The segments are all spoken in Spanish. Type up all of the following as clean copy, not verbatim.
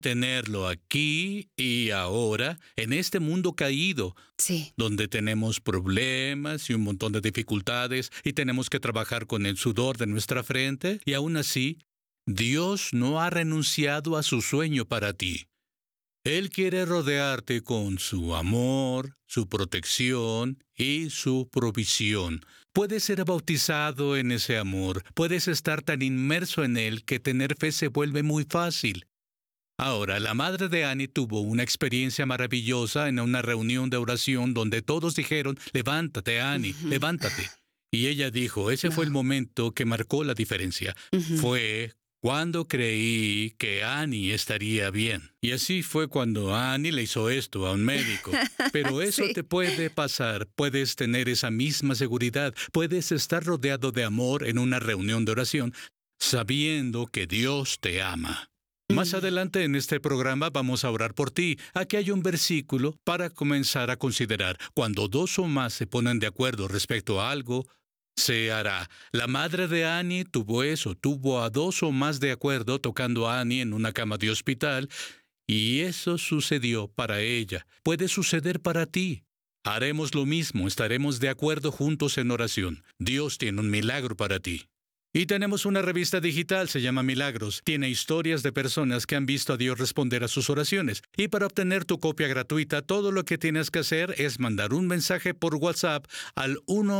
tenerlo aquí y ahora, en este mundo caído, Sí. donde tenemos problemas y un montón de dificultades y tenemos que trabajar con el sudor de nuestra frente, y aún así, Dios no ha renunciado a su sueño para ti. Él quiere rodearte con su amor, su protección y su provisión. Puedes ser bautizado en ese amor, puedes estar tan inmerso en él que tener fe se vuelve muy fácil. Ahora, la madre de Annie tuvo una experiencia maravillosa en una reunión de oración donde todos dijeron, levántate, Annie, levántate. Y ella dijo, ese fue el momento que marcó la diferencia. Fue cuando creí que Annie estaría bien. Y así fue cuando Annie le hizo esto a un médico. Pero eso Sí. te puede pasar. Puedes tener esa misma seguridad. Puedes estar rodeado de amor en una reunión de oración, sabiendo que Dios te ama. Más adelante en este programa vamos a orar por ti. Aquí hay un versículo para comenzar a considerar. Cuando dos o más se ponen de acuerdo respecto a algo, se hará. La madre de Annie tuvo eso, tuvo a dos o más de acuerdo tocando a Annie en una cama de hospital, y eso sucedió para ella. Puede suceder para ti. Haremos lo mismo, estaremos de acuerdo juntos en oración. Dios tiene un milagro para ti. Y tenemos una revista digital, se llama Milagros. Tiene historias de personas que han visto a Dios responder a sus oraciones. Y para obtener tu copia gratuita, todo lo que tienes que hacer es mandar un mensaje por WhatsApp al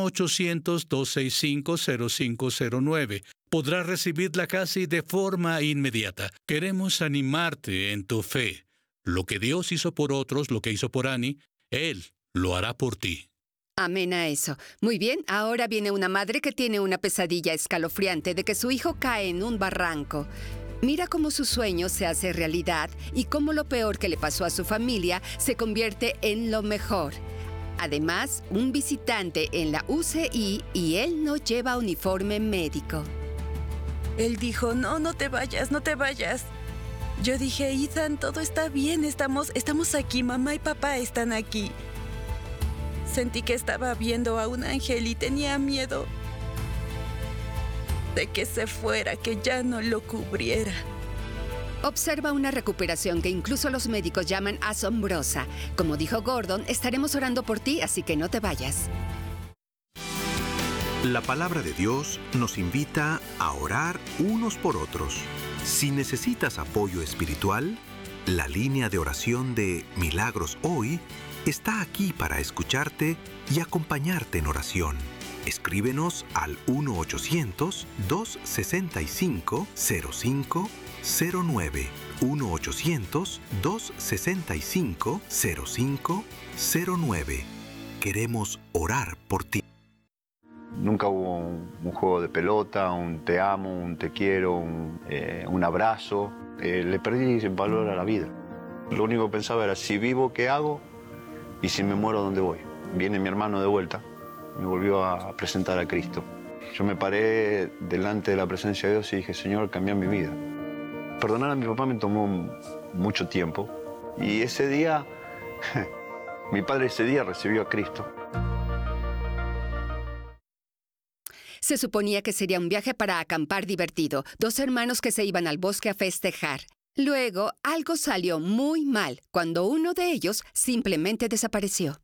1-800-265-0509. Podrás recibirla casi de forma inmediata. Queremos animarte en tu fe. Lo que Dios hizo por otros, lo que hizo por Annie, Él lo hará por ti. Amén a eso. Muy bien, ahora viene una madre que tiene una pesadilla escalofriante de que su hijo cae en un barranco. Mira cómo su sueño se hace realidad y cómo lo peor que le pasó a su familia se convierte en lo mejor. Además, un visitante en la UCI y él no lleva uniforme médico. Él dijo, no te vayas, no te vayas. Yo dije, Ethan, todo está bien, estamos aquí, mamá y papá están aquí. Sentí que estaba viendo a un ángel y tenía miedo de que se fuera, que ya no lo cubriera. Observa una recuperación que incluso los médicos llaman asombrosa. Como dijo Gordon, estaremos orando por ti, así que no te vayas. La palabra de Dios nos invita a orar unos por otros. Si necesitas apoyo espiritual, la línea de oración de Milagros Hoy está aquí para escucharte y acompañarte en oración. Escríbenos al 1-800-265-0509. 1-800-265-0509. Queremos orar por ti. Nunca hubo un juego de pelota, un te amo, un te quiero, un abrazo. Le perdí valor a la vida. Lo único que pensaba era, si vivo, ¿qué hago? Y si me muero, ¿dónde voy? Viene mi hermano de vuelta, me volvió a presentar a Cristo. Yo me paré delante de la presencia de Dios y dije, Señor, cambia mi vida. Perdonar a mi papá me tomó mucho tiempo. Y ese día, mi padre ese día recibió a Cristo. Se suponía que sería un viaje para acampar divertido, dos hermanos que se iban al bosque a festejar. Luego, algo salió muy mal cuando uno de ellos simplemente desapareció.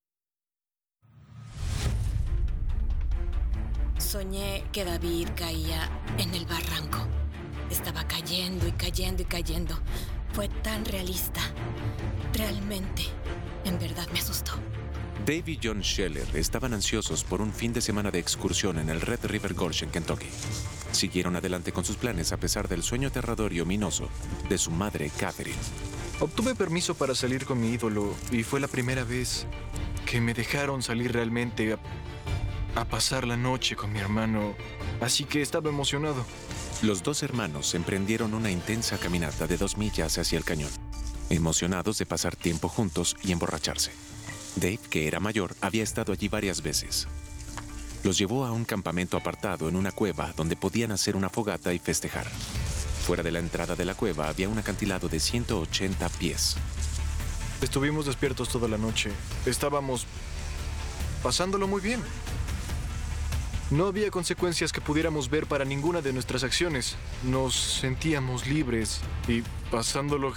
Soñé que David caía en el barranco. Estaba cayendo y cayendo y cayendo. Fue tan realista. Realmente, en verdad me asustó. Dave y John Scheller estaban ansiosos por un fin de semana de excursión en el Red River Gorge en Kentucky. Siguieron adelante con sus planes a pesar del sueño aterrador y ominoso de su madre, Catherine. Obtuve permiso para salir con mi ídolo y fue la primera vez que me dejaron salir realmente a pasar la noche con mi hermano, así que estaba emocionado. Los dos hermanos emprendieron una intensa caminata de 2 millas hacia el cañón, emocionados de pasar tiempo juntos y emborracharse. Dave, que era mayor, había estado allí varias veces. Los llevó a un campamento apartado en una cueva donde podían hacer una fogata y festejar. Fuera de la entrada de la cueva había un acantilado de 180 pies. Estuvimos despiertos toda la noche. Estábamos pasándolo muy bien. No había consecuencias que pudiéramos ver para ninguna de nuestras acciones. Nos sentíamos libres y pasándolo